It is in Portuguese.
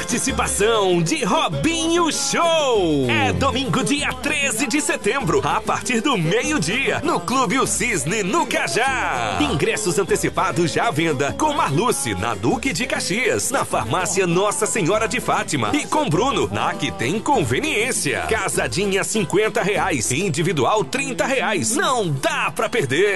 participação de Robinho Show. É domingo, dia 13 de setembro, a partir do meio-dia, no Clube O Cisne, no Cajá. Ingressos antecipados já à venda com Marluce, na Duque de Caxias, na farmácia Nossa Senhora de Fátima e com Bruno, na Que Tem Conveniência. Casadinha R$50, individual R$30. Não dá pra perder.